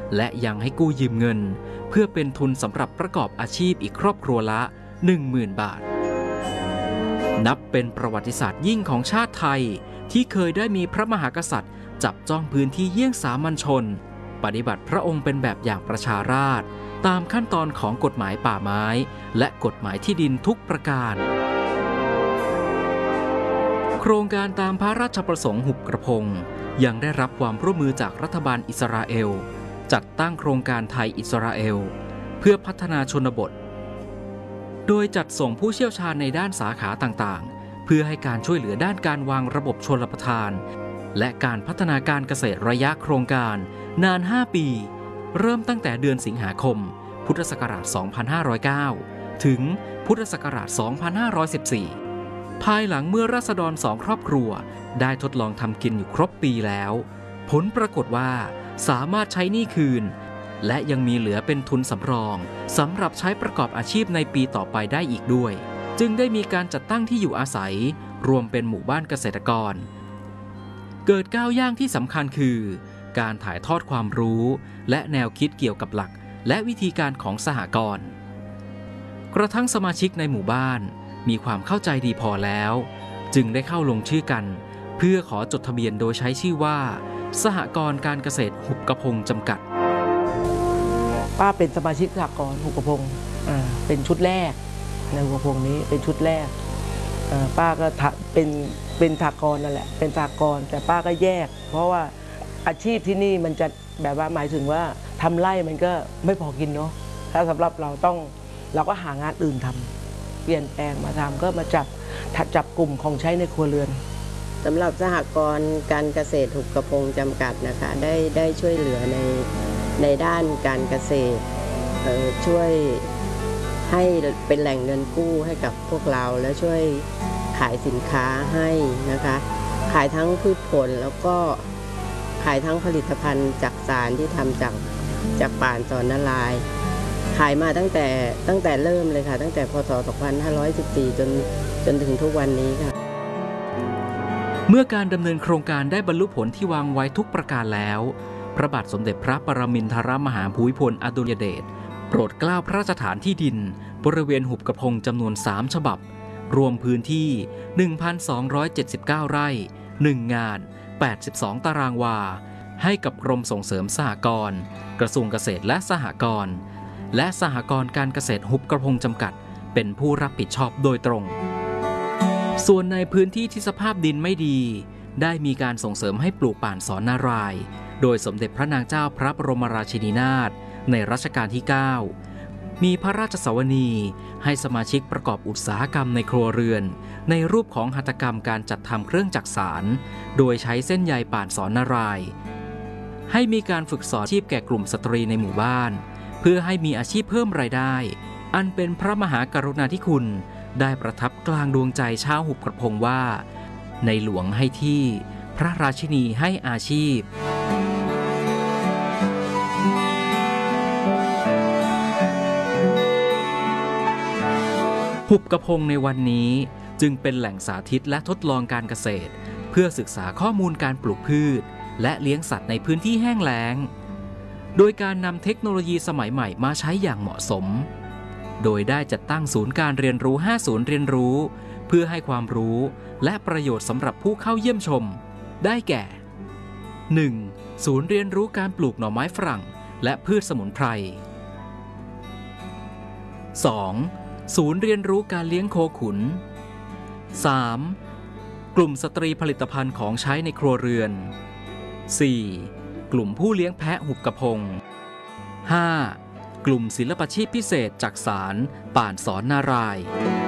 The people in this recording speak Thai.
และยังให้กู้ยืมเงินเพื่อเป็นทุนสำหรับประกอบอาชีพอีกครอบครัวละ 10,000 บาทนับเป็นประวัติศาสตร์ยิ่งของชาติไทยที่เคยได้มีพระมหากษัตริย์จับจ้องพื้นที่เยี่ยงสามัญชนปฏิบัติพระองค์เป็นแบบอย่างประชาราษฎร์ตามขั้นตอนของกฎหมายป่าไม้และกฎหมายที่ดินทุกประการโครงการตามพระราชประสงค์หุบกระพงยังได้รับความร่วมมือจากรัฐบาลอิสราเอลจัดตั้งโครงการไทยอิสราเอลเพื่อพัฒนาชนบทโดยจัดส่งผู้เชี่ยวชาญในด้านสาขาต่างๆเพื่อให้การช่วยเหลือด้านการวางระบบชลประทานและการพัฒนาการเกษตรระยะโครงการนาน 5 ปีเริ่มตั้งแต่เดือนสิงหาคมพุทธศักราช 2509 ถึงพุทธศักราช 2514 ภายหลังเมื่อราษฎร2 ครอบครัวได้ทดลองทำกินอยู่ครบปีแล้วผลปรากฏว่าสามารถใช้หนี้คืนและยังมีเหลือเป็นทุนสำรองสำหรับใช้ประกอบอาชีพในปีต่อไปได้อีกด้วยจึงได้มีการจัดตั้งที่อยู่อาศัยรวมเป็นหมู่บ้านเกษตรกรเกิดก้าวย่างที่สำคัญคือการถ่ายทอดความรู้และแนวคิดเกี่ยวกับหลักและวิธีการของสหกรณ์กระทั่งสมาชิกในหมู่บ้านมีความเข้าใจดีพอแล้วจึงได้เข้าลงชื่อกันเพื่อขอจดทะเบียนโดยใช้ชื่อว่าสหกรณ์การเกษตรหุบกระพงจำกัดป้าเป็นสมาชิกสหกรณ์หุบกระพงเป็นชุดแรกในหุบกระพงนี้เป็นชุดแรกป้าก็เป็นสหกรณ์นั่นแหละเป็นสหกรณ์แต่ป้าก็แยกเพราะว่าอาชีพที่นี่มันจะแบบว่าหมายถึงว่าทำไร่มันก็ไม่พอกินเนาะถ้าสำหรับเราก็หางานอื่นทำเปลี่ยนแปลงมาทำก็มาจับกลุ่มของใช้ในครัวเรือนสำหรับสหกรณ์การเกษตรหุบกระพงจำกัดนะคะได้ช่วยเหลือในด้านการเกษตรช่วยให้เป็นแหล่งเงินกู้ให้กับพวกเราและช่วยขายสินค้าให้นะคะขายทั้งพืชผลแล้วก็ขายทั้งผลิตภัณฑ์จากสารที่ทำจากป่านสอนนารายณ์ขายมาตั้งแต่เริ่มเลยค่ะตั้งแต่พศ 2514 จนถึงทุกวันนี้ค่ะเมื่อการดำเนินโครงการได้บรรลุผลที่วางไว้ทุกประการแล้วพระบาทสมเด็จพระปรมินทรมหาภูมิพลอดุลยเดชโปรดเกล้าพระราชทานที่ดินบริเวณหุบกระพงจำนวน3 ฉบับรวมพื้นที่ 1,279 ไร่ 1 งาน 82 ตารางวาให้กับกรมส่งเสริมสหกรณ์กระทรวงเกษตรและสหกรณ์และสหกรณ์การเกษตรหุบกระพงจำกัดเป็นผู้รับผิดชอบโดยตรงส่วนในพื้นที่ที่สภาพดินไม่ดีได้มีการส่งเสริมให้ปลูกป่านสอนนารายณ์โดยสมเด็จพระนางเจ้าพระบรมราชินีนาถในรัชกาลที่ 9 มีพระราชสวนีให้สมาชิกประกอบอุตสาหกรรมในครัวเรือนในรูปของหัตถกรรมการจัดทำเครื่องจักสานโดยใช้เส้นใยป่านสอนนารายณ์ให้มีการฝึกสอนอาชีพแก่กลุ่มสตรีในหมู่บ้านเพื่อให้มีอาชีพเพิ่มรายได้อันเป็นพระมหากรุณาธิคุณได้ประทับกลางดวงใจชาวหุบกระพงว่าในหลวงให้ที่พระราชินีให้อาชีพหุบกระพงในวันนี้จึงเป็นแหล่งสาธิตและทดลองการเกษตรเพื่อศึกษาข้อมูลการปลูกพืชและเลี้ยงสัตว์ในพื้นที่แห้งแล้งโดยการนำเทคโนโลยีสมัยใหม่มาใช้อย่างเหมาะสมโดยได้จัดตั้งศูนย์การเรียนรู้5 ศูนย์เรียนรู้เพื่อให้ความรู้และประโยชน์สำหรับผู้เข้าเยี่ยมชมได้แก่ 1. ศูนย์เรียนรู้การปลูกหน่อไม้ฝรั่งและพืชสมุนไพร 2. ศูนย์เรียนรู้การเลี้ยงโคขุน 3. กลุ่มสตรีผลิตภัณฑ์ของใช้ในครัวเรือน 4. กลุ่มผู้เลี้ยงแพะหุบกระพง 5. กลุ่มศิลปาชีพพิเศษจักสานป่านสอนนารายณ์